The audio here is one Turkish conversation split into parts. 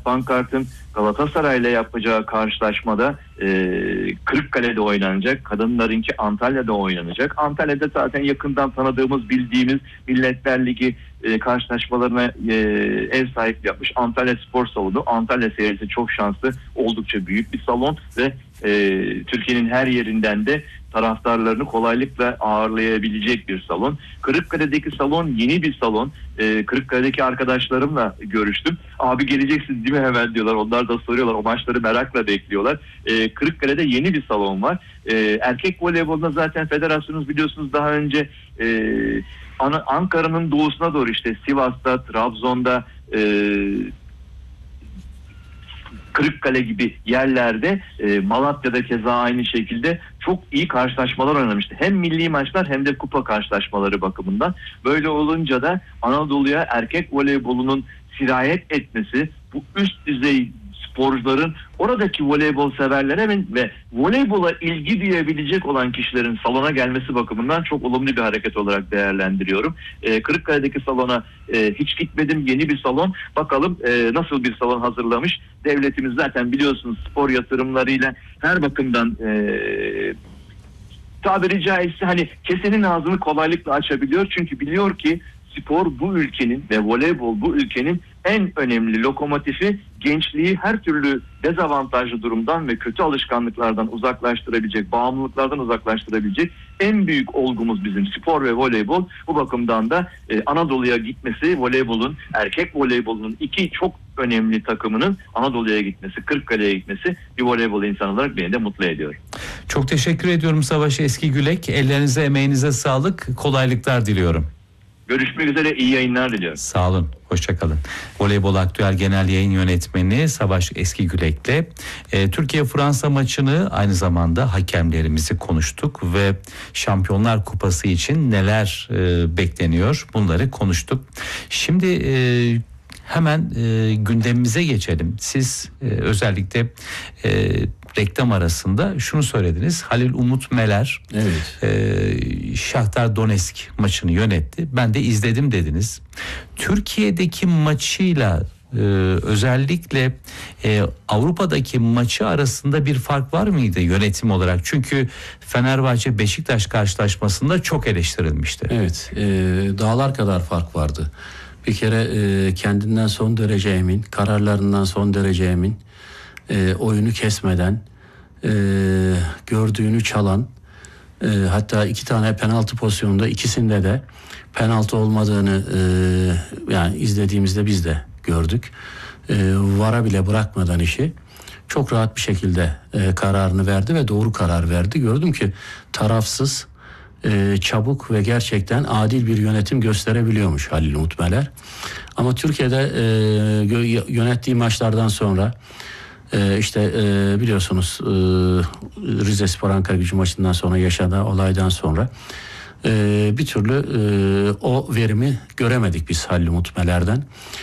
Pankart'ın Galatasaray'la yapacağı karşılaşmada Kırıkkale'de oynanacak. Kadınlarınki Antalya'da oynanacak. Antalya'da zaten yakından tanıdığımız, bildiğimiz Milletler Ligi karşılaşmalarına ev sahipliği yapmış Antalya Spor Salonu. Antalya seyircisi çok şanslı. Oldukça büyük bir salon ve Türkiye'nin her yerinden de taraftarlarını kolaylıkla ağırlayabilecek bir salon. Kırıkkale'deki salon yeni bir salon. Kırıkkale'deki arkadaşlarımla görüştüm. Abi geleceksiniz değil mi hemen diyorlar. Onlar da soruyorlar. O maçları merakla bekliyorlar. Kırıkkale'de yeni bir salon var. Erkek voleybolunda zaten federasyonunuz biliyorsunuz daha önce Ankara'nın doğusuna doğru işte Sivas'ta, Trabzon'da, Kırıkkale gibi yerlerde, Malatya'da keza aynı şekilde çok iyi karşılaşmalar oynamıştı. Hem milli maçlar hem de kupa karşılaşmaları bakımından. Böyle olunca da Anadolu'ya erkek voleybolunun sirayet etmesi, bu üst düzey sporcuların oradaki voleybol severlere ve voleybola ilgi duyabilecek olan kişilerin salona gelmesi bakımından çok olumlu bir hareket olarak değerlendiriyorum. Kırıkkale'deki salona hiç gitmedim. Yeni bir salon. Bakalım nasıl bir salon hazırlamış. Devletimiz zaten biliyorsunuz spor yatırımlarıyla her bakımdan tabiri caizse hani kesenin ağzını kolaylıkla açabiliyor. Çünkü biliyor ki spor bu ülkenin ve voleybol bu ülkenin en önemli lokomotifi, gençliği her türlü dezavantajlı durumdan ve kötü alışkanlıklardan uzaklaştırabilecek, bağımlılıklardan uzaklaştırabilecek en büyük olgumuz bizim spor ve voleybol. Bu bakımdan da Anadolu'ya gitmesi, voleybolun, erkek voleybolunun iki çok önemli takımının Anadolu'ya gitmesi, Kırıkkale'ye gitmesi bir voleybol insanı olarak beni de mutlu ediyor. Çok teşekkür ediyorum Savaş Eskigülek. Ellerinize, emeğinize sağlık. Kolaylıklar diliyorum. Görüşmek üzere, iyi yayınlar diliyorum. Sağ olun, hoşçakalın. Voleybol Aktüel Genel Yayın Yönetmeni Savaş Eskigülek'le Türkiye-Fransa maçını aynı zamanda hakemlerimizi konuştuk ve Şampiyonlar Kupası için neler bekleniyor bunları konuştuk. Şimdi hemen gündemimize geçelim. Siz özellikle reklam arasında şunu söylediniz. Halil Umut Meler Şahtar Donetsk maçını yönetti. Ben de izledim dediniz. Türkiye'deki maçıyla özellikle Avrupa'daki maçı arasında bir fark var mıydı yönetim olarak? Çünkü Fenerbahçe Beşiktaş karşılaşmasında çok eleştirilmişti. Evet, dağlar kadar fark vardı. Bir kere kendinden son derece emin, kararlarından son derece emin, oyunu kesmeden, gördüğünü çalan, hatta 2 tane penaltı pozisyonunda ikisinde de penaltı olmadığını yani izlediğimizde biz de gördük. VAR'a bile bırakmadan işi çok rahat bir şekilde kararını verdi ve doğru karar verdi. Gördüm ki tarafsız, çabuk ve gerçekten adil bir yönetim gösterebiliyormuş Halil Umut Meler. Ama Türkiye'de yönettiği maçlardan sonra biliyorsunuz Rizespor Ankaragücü maçından sonra yaşanan olaydan sonra bir türlü o verimi göremedik biz Halil Umut Meler'den.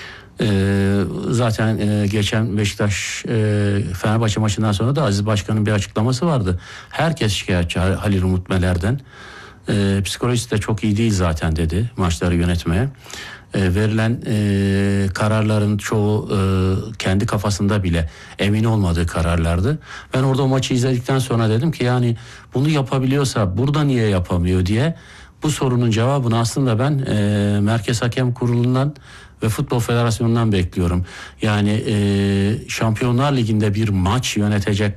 Zaten geçen Beşiktaş Fenerbahçe maçından sonra da Aziz Başkan'ın bir açıklaması vardı. Herkes şikayetçi Halil Umut Meler'den. Psikolojisi de çok iyi değil zaten dedi maçları yönetmeye. Verilen kararların çoğu kendi kafasında bile emin olmadığı kararlardı. Ben orada o maçı izledikten sonra dedim ki yani bunu yapabiliyorsa burada niye yapamıyor diye bu sorunun cevabını aslında ben Merkez Hakem Kurulu'ndan ve Futbol Federasyonu'ndan bekliyorum. Yani Şampiyonlar Ligi'nde bir maç yönetecek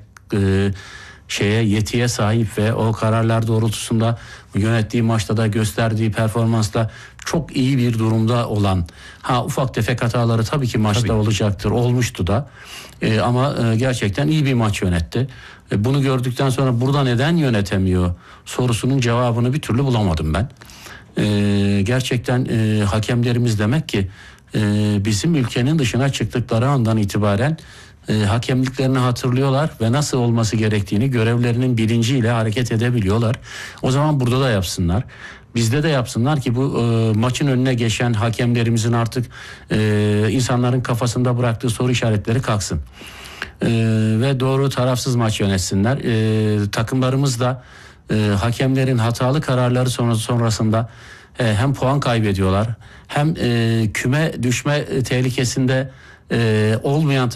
yetiye sahip ve o kararlar doğrultusunda yönettiği maçta da gösterdiği performansla çok iyi bir durumda olan, ufak tefek hataları tabii ki maçta olacaktır, olmuştu da ama gerçekten iyi bir maç yönetti. Bunu gördükten sonra burada neden yönetemiyor sorusunun cevabını bir türlü bulamadım ben. Gerçekten hakemlerimiz demek ki bizim ülkenin dışına çıktıkları andan itibaren hakemliklerini hatırlıyorlar ve nasıl olması gerektiğini görevlerinin bilinciyle hareket edebiliyorlar. O zaman burada da yapsınlar. Bizde de yapsınlar ki bu maçın önüne geçen hakemlerimizin artık insanların kafasında bıraktığı soru işaretleri kalksın. Ve doğru tarafsız maç yönetsinler. Takımlarımız da hakemlerin hatalı kararları sonrasında hem puan kaybediyorlar hem küme düşme tehlikesinde olmayan